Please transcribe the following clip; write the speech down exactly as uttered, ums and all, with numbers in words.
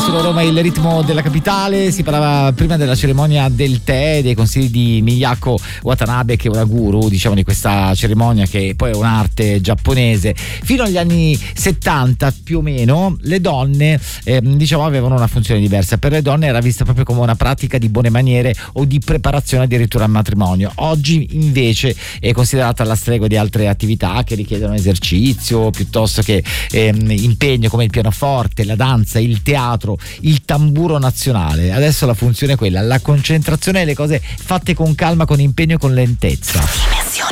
solo Roma il ritmo della capitale. Si parlava prima della cerimonia del tè, dei consigli di Miyako Watanabe, che è una guru, diciamo, di questa cerimonia, che poi è un'arte giapponese. Fino agli anni settanta più o meno le donne eh, diciamo avevano una funzione diversa. Per le donne era vista proprio come una pratica di buone maniere o di preparazione addirittura al matrimonio. Oggi invece è considerata alla stregua di altre attività che richiedono esercizio piuttosto che ehm, impegno, come il pianoforte, la danza, il teatro, il tamburo nazionale. Adesso la funzione è quella, la concentrazione e le cose fatte con calma, con impegno e con lentezza. Dimensione